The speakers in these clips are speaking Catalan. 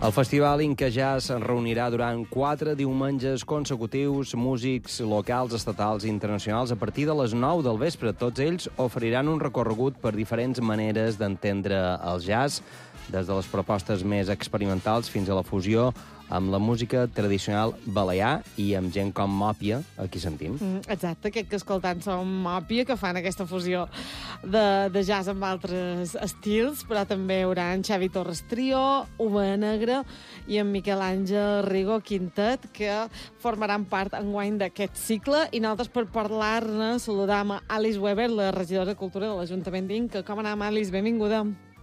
El Festival Inca Jazz es reunirà durant 4 diumenges consecutius. Músics locals, estatals i internacionals a partir de les 9 del vespre. Tots ells oferiran un recorregut per diferents maneres d'entendre el jazz, des de les propostes més experimentals fins a la fusió amb la música tradicional balear i amb gent com Mòpia, aquí sentim. Exacte, aquest que escoltant som Mòpia, que fan aquesta fusió de jazz amb altres estils, però també hi haurà en Xavi Torres Trio, Uva Negra i en Miquel Àngel Rigo Quintet, que formaran part enguany d'aquest cicle. I nosaltres, per parlar-ne, saludam a Alice Weber, la regidora de Cultura de l'Ajuntament d'Inca. Com anem, Alice? Benvinguda.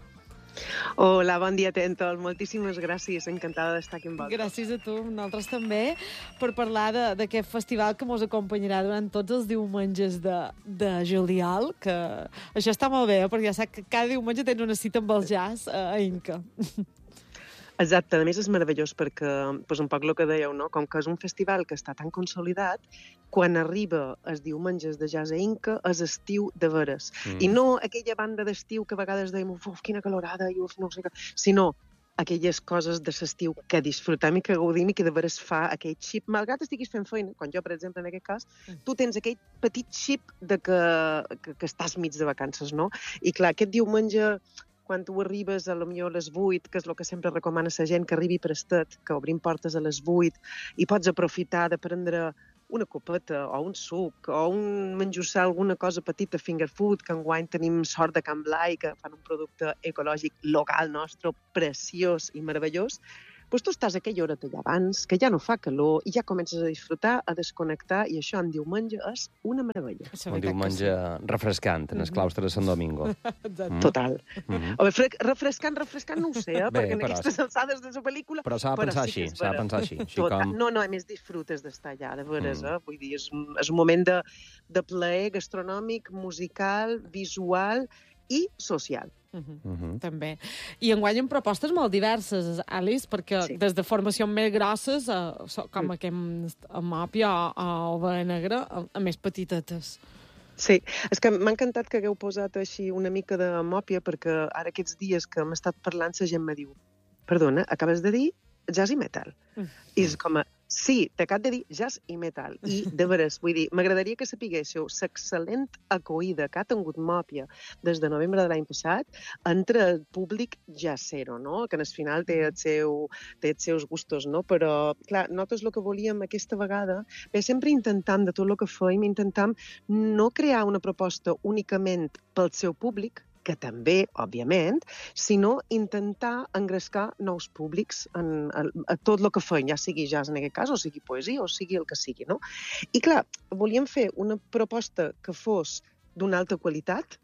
Hola, bon dia, Tentol. Moltíssimes gràcies. Encantada d'estar aquí amb vosaltres. Gràcies a tu, nosaltres també, per parlar d'aquest festival que mos acompanyarà durant tots els diumenges de juliol, que això està molt bé, perquè ja saps que cada diumenge tens una cita amb el jazz a Inca. Exacte, a més és meravellós perquè, doncs un poc el que dèieu, no? Com que és un festival que està tan consolidat, quan arriba els diumenges de jazz a Inca és estiu de veres. I no aquella banda d'estiu que a vegades dèiem, uf, quina calorada, i uf, no sé què, sinó aquelles coses de l'estiu que disfrutem i que gaudim i que de veres fa aquell xip. Malgrat estiguis fent feina, quan jo, per exemple, en aquest cas, tu tens aquell petit xip de que estàs mig de vacances, no? I clar, aquest diumenge, quan tu arribes a millor a les 8, que és el que sempre recomana la gent, que arribi prestat, que obrim portes a les 8, i pots aprofitar de prendre una copeta o un suc o un menjussar, alguna cosa petita, finger food, que enguany tenim sort de Can Blai, que fan un producte ecològic local nostre, preciós i meravellós, doncs tu estàs aquella hora allà abans, que ja no fa calor, i ja comences a disfrutar, a desconnectar, i això en diumenge és una meravella. Un diumenge refrescant, en el claustre de Sant Domingo. Total. Refrescant no ho sé, perquè en aquestes alçades de la pel·lícula... Però s'ha de pensar així, s'ha de pensar així. No, a més disfrutes d'estar allà, de veres, vull dir, és un moment de plaer gastronòmic, musical, visual i social. També. I enguany amb propostes molt diverses, Alice, perquè des de formacions més grosses, com aquest Mòpia o Uva Negra, a més petitetes. Sí, és que m'ha encantat que hagueu posat així una mica de Mòpia, perquè ara aquests dies que hem estat parlant, la gent me diu, perdona, acabes de dir jazz i metal. I és com a, sí, t'acabo de dir jazz i metal. I, de veres, vull dir, m'agradaria que sapiguéssiu l'excel·lent acollida que ha tingut Mòpia des de novembre de l'any passat entre el públic jazzero, no? Que en el final té els seus gustos, no? Però, clar, nosaltres el que volíem aquesta vegada, sempre intentam, de tot el que fèiem, intentam no crear una proposta únicament pel seu públic, que també, òbviament, sinó intentar engrescar nous públics a tot el que feien, ja sigui jazz en aquest cas, o sigui poesia, o sigui el que sigui, no? I clar, volíem fer una proposta que fos d'una alta qualitat,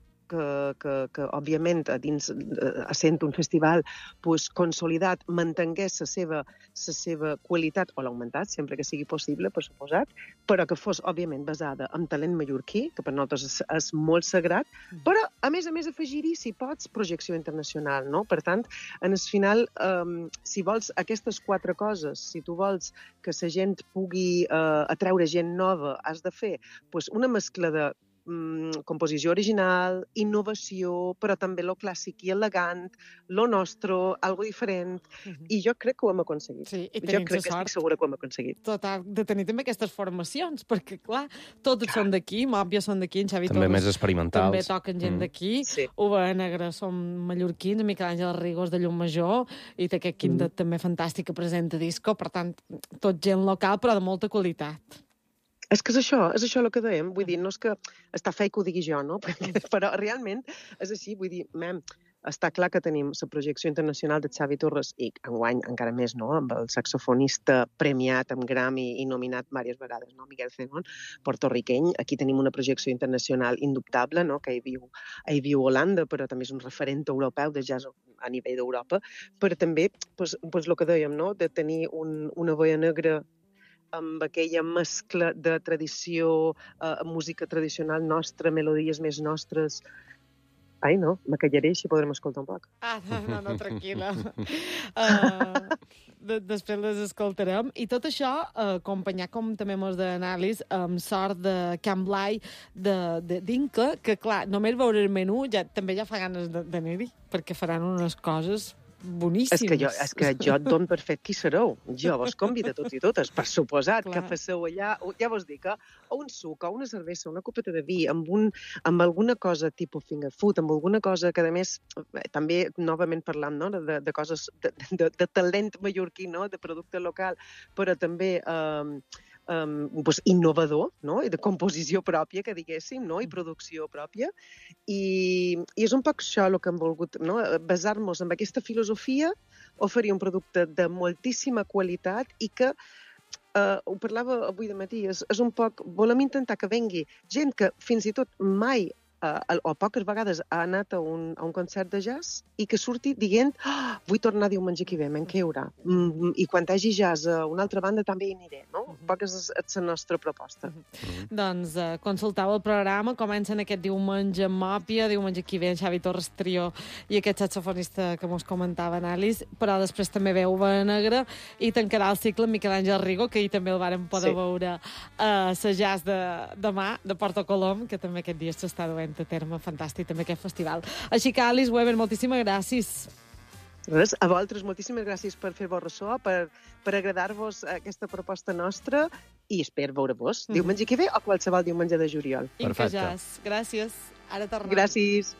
que òbviament, sent un festival consolidat, mantingués la seva qualitat, o l'augmentat, sempre que sigui possible, per suposat, però que fos, òbviament, basada en talent mallorquí, que per nosaltres és molt sagrat, però, a més, afegir-hi, si pots, projecció internacional, no? Per tant, en el final, si vols aquestes 4 coses, si tu vols que la gent pugui atreure gent nova, has de fer una mescla de composició original, innovació, però també lo clàssic i elegant, lo nostre, algo diferent, i jo crec que ho hem aconseguit. Sí, i jo crec que estic segura que ho hem aconseguit. Total, de tenir també aquestes formacions, perquè, clar, tots són d'aquí, Mòpia són d'aquí, en Xavi Torres... També més experimentals. També toquen gent d'aquí, Uva Negra són mallorquins, Miquel Àngel Rigos de Llumajor, i té aquest quintet també fantàstic que presenta disco, per tant, tot gent local, però de molta qualitat. És que és això el que dèiem, vull dir, no és que està fei que ho digui jo, no? Però realment és així, vull dir, està clar que tenim la projecció internacional de Xavi Torres, i enguany encara més, no?, amb el saxofonista premiat amb Grammy i nominat diverses vegades, no?, Miguel Zenón, portorriqueny. Aquí tenim una projecció internacional indubtable, no?, que hi viu a Holanda, però també és un referent europeu de jazz a nivell d'Europa, però també, el que dèiem, no?, de tenir una Uva Negra amb aquella mescla de tradició, música tradicional nostra, melodies més nostres. Ai, no, me callaré, així podrem escoltar un poc. No, tranquil·la. Després les escoltarem. I tot això, acompanyat, com també mos d'anàlisi, amb sort de Can Blai d'Inca, que, clar, només veure el menú també ja fa ganes d'anar-hi, perquè faran unes coses boníssims. És que jo et dono per fet qui sereu. Jo vos convido a tots i totes, per suposat, que passeu allà, ja vos dic, un suc, una cervesa, una copeta de vi, amb alguna cosa tipus finger food, amb alguna cosa que, a més, també, novament parlant, no?, de coses, de talent mallorquí, no?, de producte local, però també innovador, no?, i de composició pròpia, que diguéssim, no?, i producció pròpia. I és un poc això el que hem volgut, no?, basar-nos en aquesta filosofia, oferir un producte de moltíssima qualitat i que, ho parlava avui de matí, és un poc, volem intentar que vengui gent que fins i tot mai o poques vegades ha anat a un concert de jazz i que surti dient vull tornar diumenge que ve, què hi haurà? I quan hi hagi jazz a una altra banda també hi aniré, no? Poc és la nostra proposta. Doncs consultau el programa, comencen aquest diumenge amb Mòpia, diumenge que ve en Xavi Torres Trio i aquest saxofonista que mos comentava en Alice, però després també veu Uva Negra i tancarà el cicle amb Miquel Àngel Rigo, que ahir també el vàrem poder veure a la jazz de demà, de Porto Colom, que també aquest dia s'està duent a terme, fantàstic també aquest festival. Així que, Alice Weber, moltíssimes gràcies. Res, a vosaltres, moltíssimes gràcies per fer-vos ressò, per agradar-vos aquesta proposta nostra i espero veure-vos diumenge que ve o qualsevol diumenge de juliol. Inca Jazz. Gràcies. Ara tornem. Gràcies.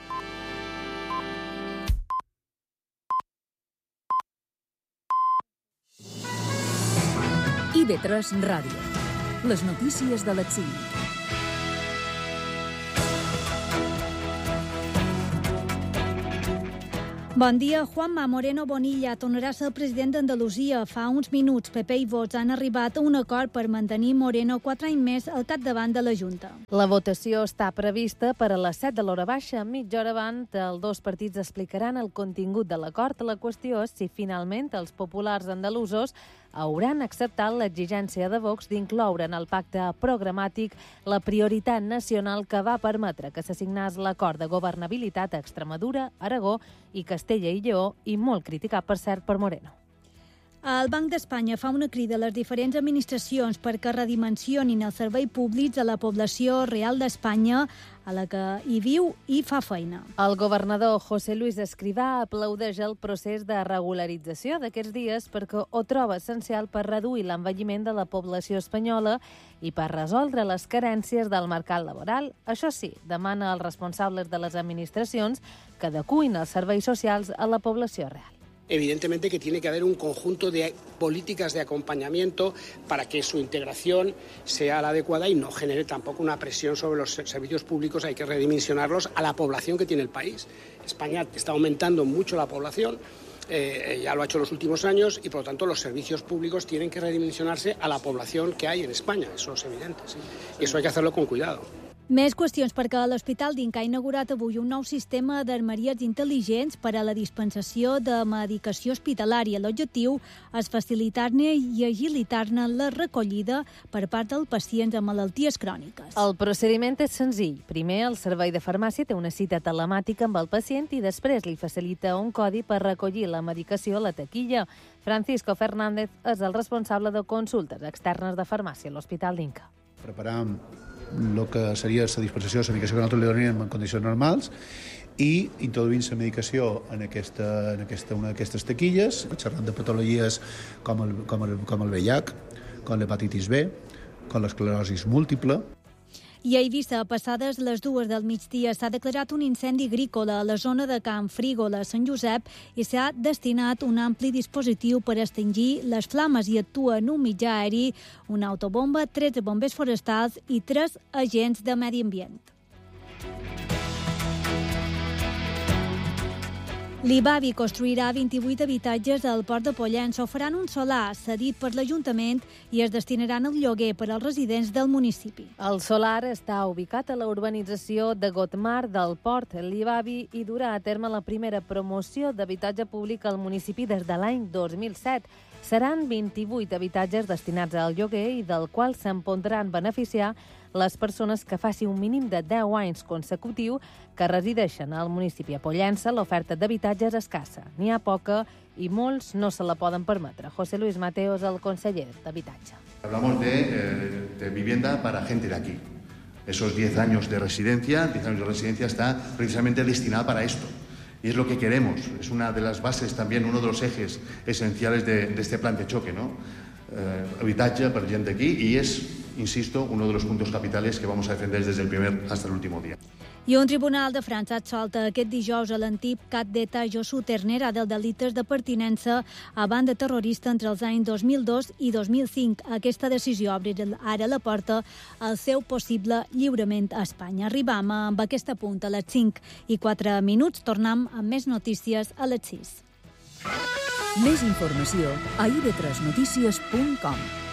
IB3 Ràdio. Les notícies de l'exili. Bon dia. Juanma Moreno Bonilla tornarà a ser el president d'Andalusia. Fa uns minuts, PP i Vox han arribat a un acord per mantenir Moreno 4 anys més al capdavant de la Junta. La votació està prevista per a les 7 de l'hora baixa. Mitja hora abans, els dos partits explicaran el contingut de l'acord. La qüestió és si finalment els populars andalusos hauran acceptat l'exigència de Vox d'incloure en el pacte programàtic la prioritat nacional que va permetre que s'assignés l'acord de governabilitat a Extremadura, Aragó i Castella i Lleó, i molt criticat, per cert, per Moreno. El Banc d'Espanya fa una crida a les diferents administracions perquè redimensionin els serveis públics a la població real d'Espanya, a la que hi viu i fa feina. El governador José Luis Escrivá aplaudeix el procés de regularització d'aquests dies perquè ho troba essencial per reduir l'envelliment de la població espanyola i per resoldre les carències del mercat laboral. Això sí, demana als responsables de les administracions que adecuïn els serveis socials a la població real. Evidentemente que tiene que haber un conjunto de políticas de acompañamiento para que su integración sea la adecuada y no genere tampoco una presión sobre los servicios públicos. Hay que redimensionarlos a la población que tiene el país. España está aumentando mucho la población, ya lo ha hecho en los últimos años, y por lo tanto los servicios públicos tienen que redimensionarse a la población que hay en España. Eso es evidente, sí. Y eso hay que hacerlo con cuidado. Més qüestions perquè l'Hospital d'Inca ha inaugurat avui un nou sistema d'armeries intel·ligents per a la dispensació de medicació hospitalària. L'objectiu és facilitar-ne i agilitar-ne la recollida per part dels pacients amb malalties cròniques. El procediment és senzill. Primer, el servei de farmàcia té una cita telemàtica amb el pacient i després li facilita un codi per recollir la medicació a la taquilla. Francisco Fernández és el responsable de consultes externes de farmàcia a l'Hospital d'Inca. Preparam el que seria la dispensació de la medicació que nosaltres li donaríem en condicions normals i introduint la medicació en una d'aquestes taquilles, xerrant de patologies com el VIH, com l'hepatitis B, com l'esclerosi múltiple. I a Eivissa, passades les 2 del migdia, s'ha declarat un incendi agrícola a la zona de Can Frígola, Sant Josep, i s'ha destinat un ampli dispositiu per extingir les flames i actua en un mitjà aeri, una autobomba, 13 bombers forestals i 3 agents de medi ambient. L'Ibavi construirà 28 habitatges al Port de Pollença. Faran un solar cedit per l'Ajuntament i es destinaran al lloguer per als residents del municipi. El solar està ubicat a la urbanització de Gotmar del Port. L'Ibavi hi durà a terme la primera promoció d'habitatge públic al municipi des de l'any 2007. Seran 28 habitatges destinats al lloguer i del qual se'n podran beneficiar les persones que facin un mínim de 10 anys consecutiu que resideixen al municipi a Pollença. L'oferta d'habitatge és escassa. N'hi ha poca i molts no se la poden permetre. José Luis Mateo és el conseller d'Habitatge. Hablamos de vivienda para gente de aquí. Esos 10 años de residencia está precisamente destinada para esto. Y es lo que queremos, es una de las bases también, uno de los ejes esenciales de este plan de choque, ¿no? Habitatge per gent d'aquí, y es, insisto, uno de los puntos capitales que vamos a defender desde el primer hasta el último día. I un tribunal de França absolta aquest dijous a l'antic cap d'État Josu Ternera dels delictes de pertinença a banda terrorista entre els anys 2002 i 2005. Aquesta decisió obre ara la porta al seu possible lliurament a Espanya. Arribam amb aquest apunt a les 5:04. Tornem amb més notícies a les 6. Més informació a ib3notícies.com.